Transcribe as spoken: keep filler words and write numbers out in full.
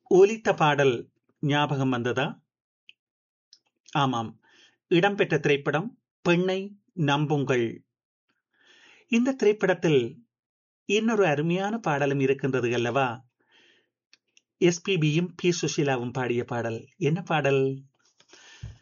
ஒலித்த பாடல் ஞாபகம் வந்ததா? ஆமாம், இடம்பெற்ற திரைப்படம் பெண்ணை நம்புங்கள். இந்த திரைப்படத்தில் இன்னொரு அருமையான பாடலும் இருக்கின்றது அல்லவா? எஸ்பிபியும் பி சுஷீலாவும் பாடிய பாடல். என்ன பாடல்?